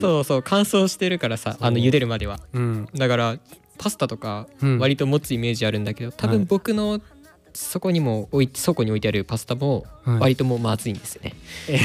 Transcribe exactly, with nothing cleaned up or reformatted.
そうそう乾燥してるからさ、あの茹でるまでは、 うん、 だからパスタとかうん割と持つイメージあるんだけど、多分僕のそこにも置いて倉庫に置いてあるパスタもはい割ともうまずいんですよね、